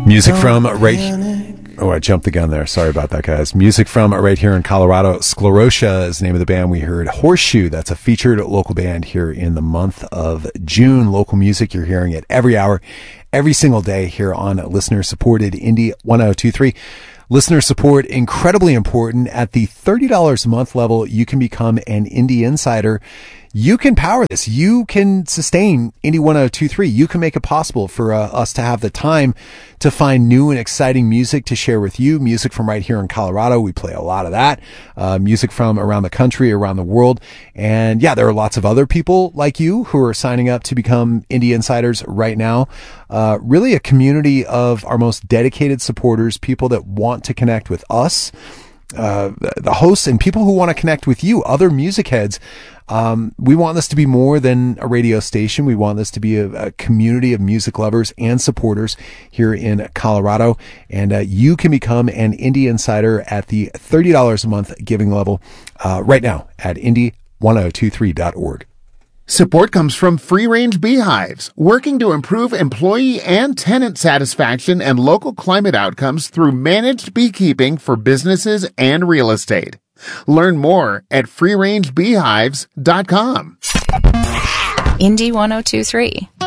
Music from Oh, I jumped the gun there. Sorry about that, guys. Music from right here in Colorado. Sclerotia is the name of the band. We heard Horseshoe. That's a featured local band here in the month of June. Local music, you're hearing it every hour, every single day here on listener-supported Indie 1023. Listener support, incredibly important. At the $30 a month level, you can become an Indie Insider. You can power this. You can sustain Indie 1023. You can make it possible for us to have the time to find new and exciting music to share with you. Music from right here in Colorado. We play a lot of that. Music from around the country, around the world. And yeah, there are lots of other people like you who are signing up to become Indie Insiders right now. Really a community of our most dedicated supporters, people that want to connect with us, the hosts, and people who want to connect with you, other music heads. We want this to be more than a radio station. We want this to be a community of music lovers and supporters here in Colorado. And you can become an Indie Insider at the $30 a month giving level right now at indie1023.org. Support comes from Free Range Beehives, working to improve employee and tenant satisfaction and local climate outcomes through managed beekeeping for businesses and real estate. Learn more at freerangebeehives.com. Indie 1023.